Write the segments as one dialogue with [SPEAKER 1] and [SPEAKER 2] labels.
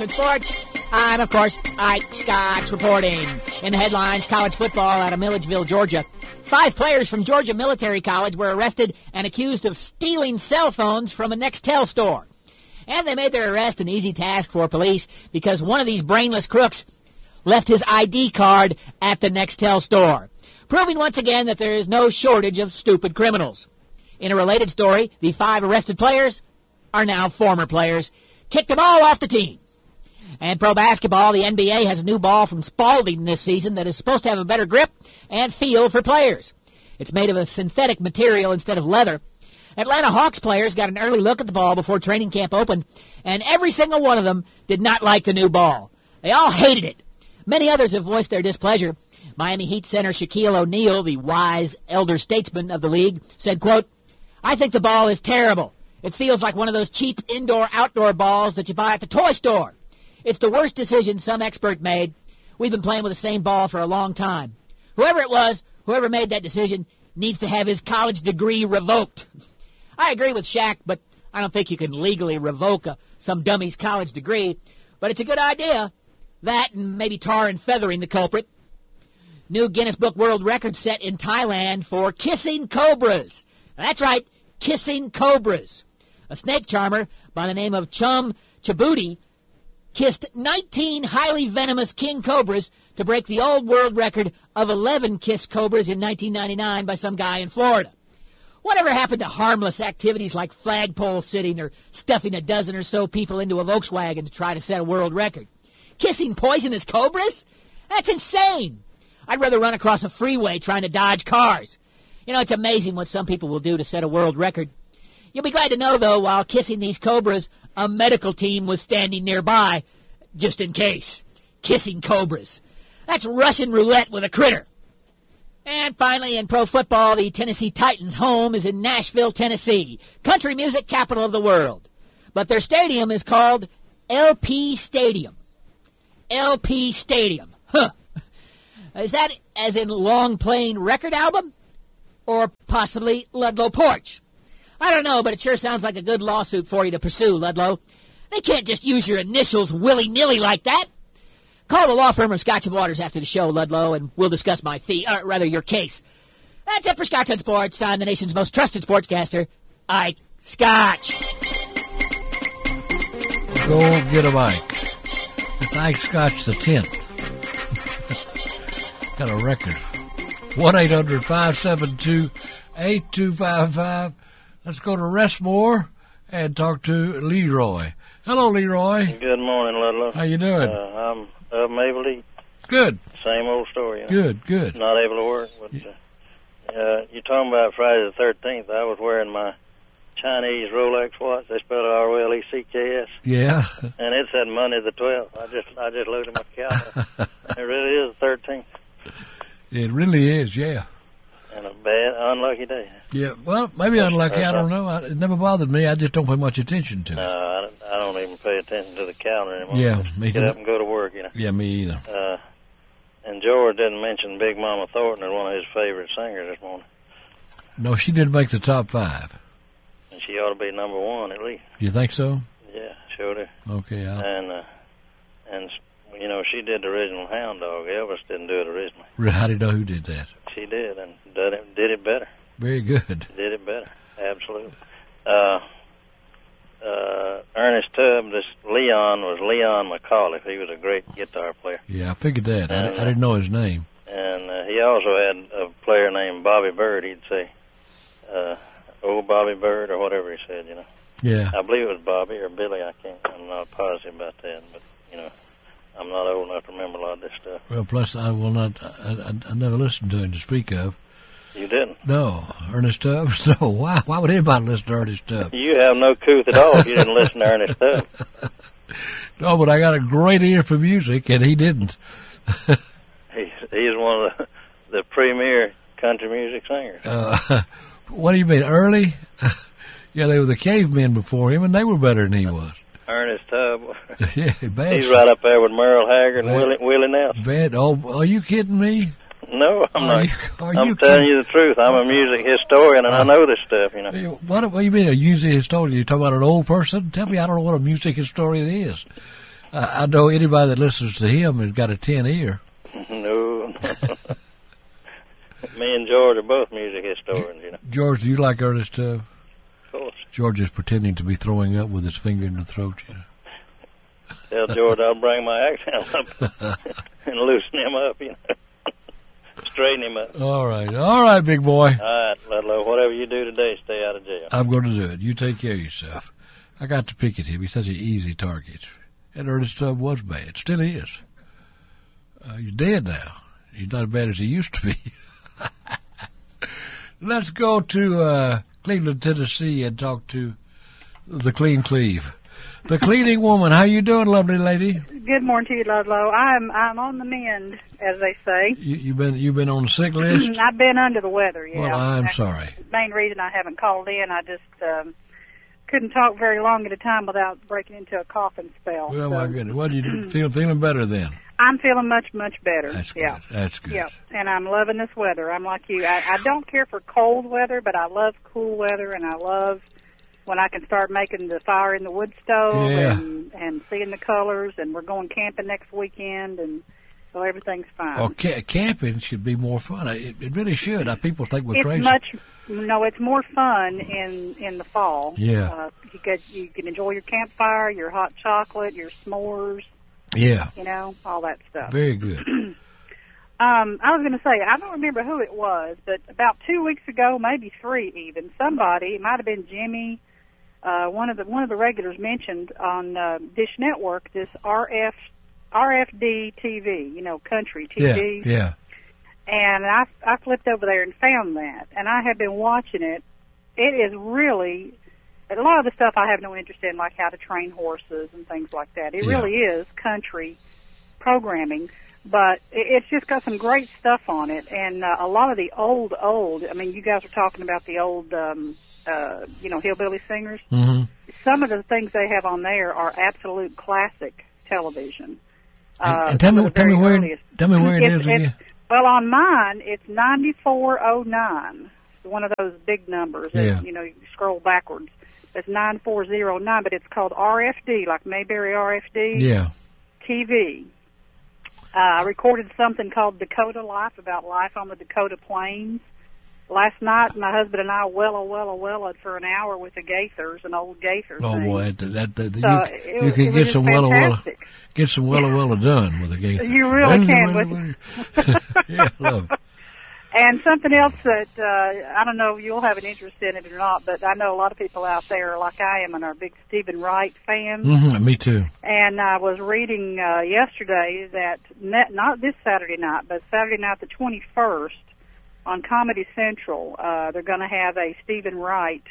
[SPEAKER 1] Wisconsin Sports. I'm, of course, Ike Scotch reporting. In the headlines, college football out of Milledgeville, Georgia. 5 players from Georgia Military College were arrested and accused of stealing cell phones from a Nextel store. And they made their arrest an easy task for police because one of these brainless crooks left his ID card at the Nextel store, proving once again that there is no shortage of stupid criminals. In a related story, the 5 arrested players are now former players. Kicked them all off the team. And pro basketball, the NBA has a new ball from Spalding this season that is supposed to have a better grip and feel for players. It's made of a synthetic material instead of leather. Atlanta Hawks players got an early look at the ball before training camp opened, and every single one of them did not like the new ball. They all hated it. Many others have voiced their displeasure. Miami Heat center Shaquille O'Neal, the wise elder statesman of the league, said, quote, "I think the ball is terrible. It feels like one of those cheap indoor-outdoor balls that you buy at the toy store. It's the worst decision some expert made. We've been playing with the same ball for a long time. Whoever it was, whoever made that decision, needs to have his college degree revoked." I agree with Shaq, but I don't think you can legally revoke some dummy's college degree. But it's a good idea. That and maybe tar and feathering the culprit. New Guinness Book World Record set in Thailand for kissing cobras. That's right, kissing cobras. A snake charmer by the name of Chum Chabuti kissed 19 highly venomous king cobras to break the old world record of 11 kissed cobras in 1999 by some guy in Florida. Whatever happened to harmless activities like flagpole sitting or stuffing a dozen or so people into a Volkswagen to try to set a world record? Kissing poisonous cobras? That's insane. I'd rather run across a freeway trying to dodge cars. You know, it's amazing what some people will do to set a world record. You'll be glad to know, though, while kissing these cobras, a medical team was standing nearby, just in case. Kissing cobras. That's Russian roulette with a critter. And finally, in pro football, the Tennessee Titans' home is in Nashville, Tennessee, country music capital of the world. But their stadium is called LP Stadium. LP Stadium. Huh. Is that as in long playing record album? Or possibly Ludlow Porch? I don't know, but it sure sounds like a good lawsuit for you to pursue, Ludlow. They can't just use your initials willy-nilly like that. Call the law firm of Scotch & Waters after the show, Ludlow, and we'll discuss your case. That's it for Scotch on Sports. I'm the nation's most trusted sportscaster, Ike Scotch.
[SPEAKER 2] Go get a Ike. It's Ike Scotch the 10th. Got a record. 1-800-572-8255. Let's go to Westmore and talk to Leroy. Hello, Leroy.
[SPEAKER 3] Good morning, Ludlow.
[SPEAKER 2] How you doing?
[SPEAKER 3] I'm able to eat.
[SPEAKER 2] Good.
[SPEAKER 3] Same old story. You know?
[SPEAKER 2] Good.
[SPEAKER 3] Not able to work. But, you're talking about Friday the 13th. I was wearing my Chinese Rolex watch. They spelled ROLECKS.
[SPEAKER 2] Yeah.
[SPEAKER 3] And it said Monday the 12th. I just looked at my calendar. It really is the 13th.
[SPEAKER 2] It really is, yeah.
[SPEAKER 3] And a bad, unlucky day.
[SPEAKER 2] Yeah, well, maybe unlucky. I don't know. It never bothered me. I just don't pay much attention to it.
[SPEAKER 3] No, I don't even pay attention to the calendar anymore.
[SPEAKER 2] Yeah, me too.
[SPEAKER 3] Get up and go to work, you know.
[SPEAKER 2] Yeah, me either.
[SPEAKER 3] And George didn't mention Big Mama Thornton as one of his favorite singers this morning.
[SPEAKER 2] No, she didn't make the top 5.
[SPEAKER 3] And she ought to be number 1 at least.
[SPEAKER 2] You think so?
[SPEAKER 3] Yeah, sure do.
[SPEAKER 2] Okay.
[SPEAKER 3] And you know, she did the original Hound Dog. Elvis didn't do it originally.
[SPEAKER 2] How do you know who did that?
[SPEAKER 3] She did, and did it better.
[SPEAKER 2] Very good.
[SPEAKER 3] Did it better, absolutely. Ernest Tubb, this Leon was Leon McAuliffe. He was a great guitar player.
[SPEAKER 2] Yeah, I figured that. And, I didn't know his name.
[SPEAKER 3] And he also had a player named Bobby Bird. He'd say, "Oh, Bobby Bird," or whatever he said, you know.
[SPEAKER 2] Yeah.
[SPEAKER 3] I believe it was Bobby or Billy. I'm not positive about that, but, you know, I'm not old enough to remember a lot of this stuff.
[SPEAKER 2] Well, plus I will not. I never listened to him to speak of.
[SPEAKER 3] You didn't?
[SPEAKER 2] No, Ernest Tubbs. No, why? Why would anybody listen to Ernest Tubbs?
[SPEAKER 3] You have no couth at all if you didn't listen to Ernest Tubbs.
[SPEAKER 2] No, but I got a great ear for music, and he didn't.
[SPEAKER 3] He's one of the premier country music singers.
[SPEAKER 2] What do you mean, early? Yeah, there was the cavemen before him, and they were better than he was.
[SPEAKER 3] Ernest Tubb.
[SPEAKER 2] Yeah, bad.
[SPEAKER 3] He's right up there with Merle Haggard and Willie Nelson.
[SPEAKER 2] Bad. Oh, are you kidding me?
[SPEAKER 3] No, I'm not. I'm telling
[SPEAKER 2] kidding?
[SPEAKER 3] you the truth. I'm a music historian, and I know this stuff, you know.
[SPEAKER 2] What do you mean a music historian? You talking about an old person? Tell me, I don't know what a music historian is. I know anybody that listens to him has got a 10 ear.
[SPEAKER 3] No. Me and George are both music historians, you know.
[SPEAKER 2] George, do you like Ernest Tubb?
[SPEAKER 3] Of course.
[SPEAKER 2] George is pretending to be throwing up with his finger in the throat, you know.
[SPEAKER 3] Tell George I'll bring my accent up and loosen him up, you know. Straighten him up.
[SPEAKER 2] All right, big boy.
[SPEAKER 3] All right, Ludlow, whatever you do today, stay out of jail.
[SPEAKER 2] I'm going to do it. You take care of yourself. I got to pick at him. He's such an easy target. And Ernest Tubb was bad. Still is. He's dead now. He's not as bad as he used to be. Let's go to Cleveland, Tennessee, and talk to the Clean Cleve. The cleaning woman. How you doing, lovely lady?
[SPEAKER 4] Good morning to you, Ludlow. I'm on the mend, as they say.
[SPEAKER 2] You've been on the sick list?
[SPEAKER 4] I've been under the weather, yeah.
[SPEAKER 2] Well, I'm
[SPEAKER 4] That's
[SPEAKER 2] sorry.
[SPEAKER 4] the main reason I haven't called in. I just couldn't talk very long at a time without breaking into a coughing spell.
[SPEAKER 2] Well, my goodness. What do you feeling better then?
[SPEAKER 4] I'm feeling much, much better.
[SPEAKER 2] That's good.
[SPEAKER 4] Yeah.
[SPEAKER 2] That's good.
[SPEAKER 4] Yeah, and I'm loving this weather. I'm like you. I don't care for cold weather, but I love cool weather, and I love when I can start making the fire in the wood stove and seeing the colors, and we're going camping next weekend, and so everything's fine.
[SPEAKER 2] Oh, camping should be more fun. It really should. People think we're crazy.
[SPEAKER 4] It's more fun in the fall.
[SPEAKER 2] Yeah.
[SPEAKER 4] You can enjoy your campfire, your hot chocolate, your s'mores.
[SPEAKER 2] Yeah.
[SPEAKER 4] You know, all that stuff.
[SPEAKER 2] Very good.
[SPEAKER 4] I was going to say, I don't remember who it was, but about 2 weeks ago, maybe 3 even, somebody, it might have been Jimmy, one of the regulars mentioned on Dish Network this RFD TV, you know, country TV.
[SPEAKER 2] Yeah.
[SPEAKER 4] And I flipped over there and found that, and I have been watching it. It is really, a lot of the stuff I have no interest in, like how to train horses and things like that. It really is country programming, but it's just got some great stuff on it, and a lot of the old, I mean, you guys were talking about the old, hillbilly singers.
[SPEAKER 2] Mm-hmm.
[SPEAKER 4] Some of the things they have on there are absolute classic television.
[SPEAKER 2] And tell me where it is again.
[SPEAKER 4] Well, on mine, it's 9409. It's one of those big numbers.
[SPEAKER 2] Yeah.
[SPEAKER 4] That, you scroll backwards. It's 9409, but it's called RFD, like Mayberry RFD.
[SPEAKER 2] Yeah.
[SPEAKER 4] TV. I recorded something called Dakota Life, about life on the Dakota Plains. Last night, my husband and I welled for an hour with the Gaithers, an old Gaither
[SPEAKER 2] Oh
[SPEAKER 4] thing.
[SPEAKER 2] boy,
[SPEAKER 4] you can
[SPEAKER 2] get some wella done with the Gaither.
[SPEAKER 4] You really can.
[SPEAKER 2] Yeah, love it.
[SPEAKER 4] And something else that I don't know if you'll have an interest in it or not, but I know a lot of people out there, like I am, and are big Stephen Wright fans.
[SPEAKER 2] Mm-hmm, me too.
[SPEAKER 4] And I was reading yesterday that not this Saturday night, but Saturday night the 21st on Comedy Central, they're going to have a Stephen Wright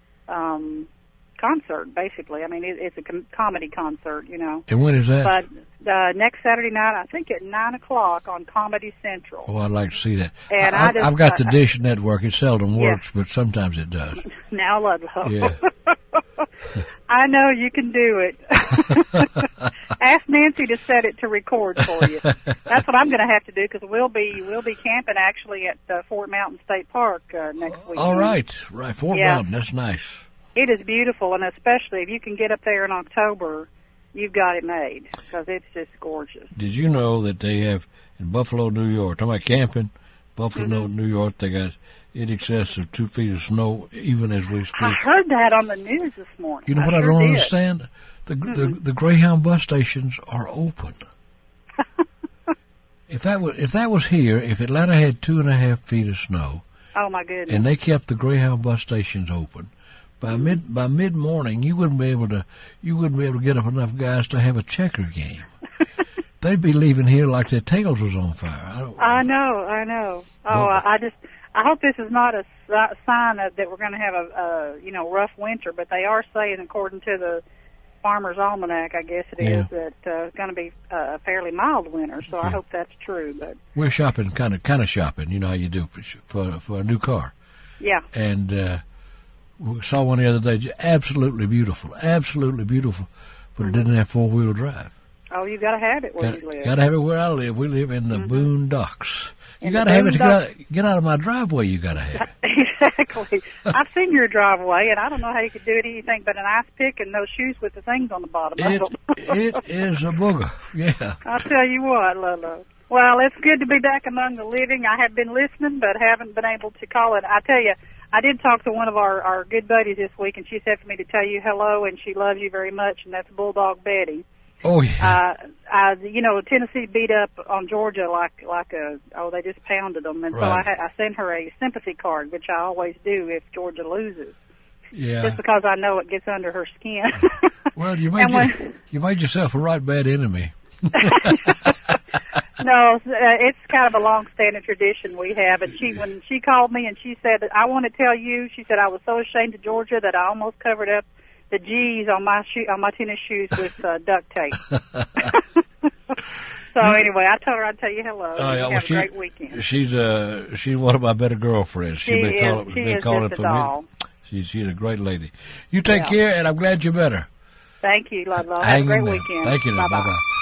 [SPEAKER 4] concert. Basically, I mean it's a comedy concert,
[SPEAKER 2] And when is that?
[SPEAKER 4] But next Saturday night, I think at 9:00 on Comedy Central.
[SPEAKER 2] Oh, I'd like to see that.
[SPEAKER 4] And
[SPEAKER 2] I've got the Dish Network. It seldom works, but sometimes it does.
[SPEAKER 4] Now, Ludlow.
[SPEAKER 2] Yeah.
[SPEAKER 4] I know you can do it. Ask Nancy to set it to record for you. That's what I'm going to have to do, because we'll be camping actually at Fort Mountain State Park next week.
[SPEAKER 2] All right, Fort Mountain. That's nice.
[SPEAKER 4] It is beautiful, and especially if you can get up there in October, you've got it made, because it's just gorgeous.
[SPEAKER 2] Did you know that they have in Buffalo, New York, talking about camping, Buffalo, New York, they got in excess of 2 feet of snow even as we speak.
[SPEAKER 4] I heard that on the news this morning.
[SPEAKER 2] You know what I don't understand? The Greyhound bus stations are open. If that was here, if Atlanta had 2.5 feet of snow,
[SPEAKER 4] oh my goodness,
[SPEAKER 2] and they kept the Greyhound bus stations open, by mid morning you wouldn't be able to get up enough guys to have a checker game. They'd be leaving here like their tails was on fire.
[SPEAKER 4] I know. Oh, I hope this is not a sign that we're going to have a rough winter, but they are saying, according to the Farmer's Almanac, I guess it is, that it's going to be a fairly mild winter. So I hope that's true. But
[SPEAKER 2] we're shopping, kind of shopping. You know how you do for a new car.
[SPEAKER 4] Yeah.
[SPEAKER 2] And we saw one the other day, absolutely beautiful, but it didn't have 4-wheel drive.
[SPEAKER 4] Oh, you got to have it where you live.
[SPEAKER 2] Got to have it where I live. We live in the boondocks. You got to have it to get out of my driveway. You got to have it.
[SPEAKER 4] Exactly. I've seen your driveway, and I don't know how you could do it anything but an ice pick and those shoes with the things on the bottom.
[SPEAKER 2] It is a booger, yeah.
[SPEAKER 4] I'll tell you what, Lolo. Well, it's good to be back among the living. I have been listening, but haven't been able to call it. I tell you, I did talk to one of our good buddies this week, and she said for me to tell you hello, and she loves you very much, and that's Bulldog Betty.
[SPEAKER 2] Oh, yeah.
[SPEAKER 4] Tennessee beat up on Georgia they just pounded them, and
[SPEAKER 2] Right.
[SPEAKER 4] so I sent her a sympathy card, which I always do if Georgia loses.
[SPEAKER 2] Yeah.
[SPEAKER 4] Just because I know it gets under her skin.
[SPEAKER 2] Well, you made yourself a right bad enemy.
[SPEAKER 4] No, it's kind of a long-standing tradition we have. And when she called me and she said, I want to tell you, she said, I was so ashamed of Georgia that I almost covered up the G's on my tennis shoes with duct tape. So anyway, I told her I'd tell you hello. Have a great weekend.
[SPEAKER 2] She's one of my better girlfriends.
[SPEAKER 4] She is just a doll.
[SPEAKER 2] She's a great lady. You take care, and I'm glad you're better.
[SPEAKER 4] Thank you, Ludlow. Have
[SPEAKER 2] Hang
[SPEAKER 4] a great
[SPEAKER 2] in there.
[SPEAKER 4] weekend.
[SPEAKER 2] Thank you.
[SPEAKER 4] Bye-bye.
[SPEAKER 2] Bye-bye.